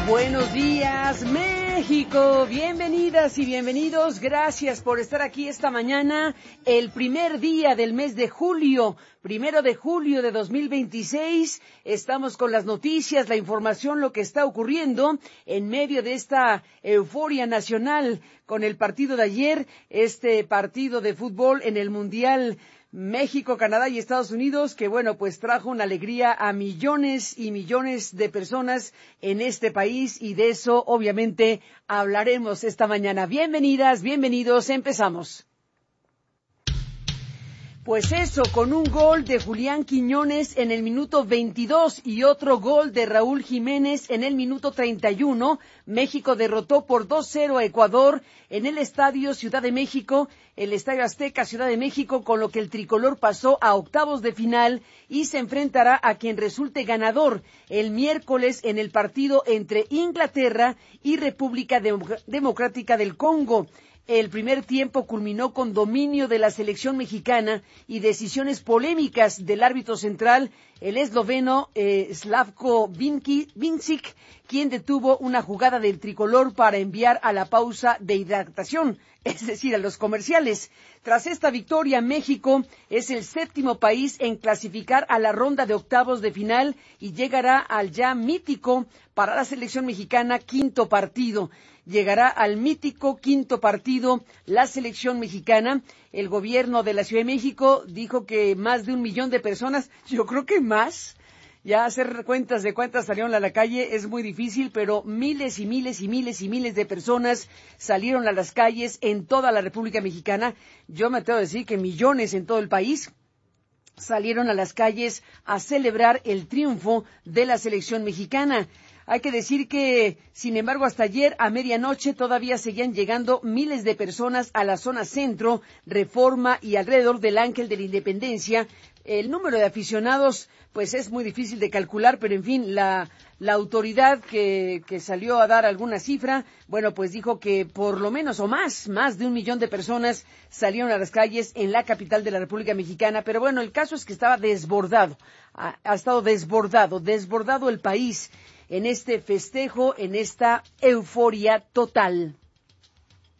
Buenos días, México. Bienvenidas y bienvenidos. Gracias por estar aquí esta mañana, el primer día del mes de julio, 1 de 2026. Estamos con las noticias, la información, lo que está ocurriendo en medio de esta euforia nacional con el partido de ayer, este partido de fútbol en el Mundial México, Canadá y Estados Unidos, que bueno, pues trajo una alegría a millones y millones de personas en este país, y de eso obviamente hablaremos esta mañana. Bienvenidas, bienvenidos, empezamos. Pues eso, con un gol de Julián Quiñones en el minuto 22 y otro gol de Raúl Jiménez en el minuto 31, México derrotó por 2-0 a Ecuador en el Estadio Ciudad de México, el Estadio Azteca Ciudad de México, con lo que el tricolor pasó a octavos de final y se enfrentará a quien resulte ganador el miércoles en el partido entre Inglaterra y República Democrática del Congo. El primer tiempo culminó con dominio de la selección mexicana y decisiones polémicas del árbitro central, el esloveno Slavko Vincic, quien detuvo una jugada del tricolor para enviar a la pausa de hidratación, es decir, a los comerciales. Tras esta victoria, México es el séptimo país en clasificar a la ronda de octavos de final y llegará al ya mítico para la selección mexicana quinto partido. Llegará al mítico quinto partido la selección mexicana. El gobierno de la Ciudad de México dijo que más de 1 millón de personas, yo creo que más, ya hacer cuentas de cuántas salieron a la calle es muy difícil, pero miles y miles y miles y miles de personas salieron a las calles en toda la República Mexicana. Yo me atrevo a decir que millones en todo el país salieron a las calles a celebrar el triunfo de la selección mexicana. Hay que decir que, sin embargo, hasta ayer a medianoche todavía seguían llegando miles de personas a la zona centro, Reforma y alrededor del Ángel de la Independencia. El número de aficionados, pues es muy difícil de calcular, pero en fin, la autoridad que salió a dar alguna cifra, bueno, pues dijo que por lo menos o más de 1 millón de personas salieron a las calles en la capital de la República Mexicana. Pero bueno, el caso es que estaba desbordado, ha estado desbordado el país en este festejo, en esta euforia total.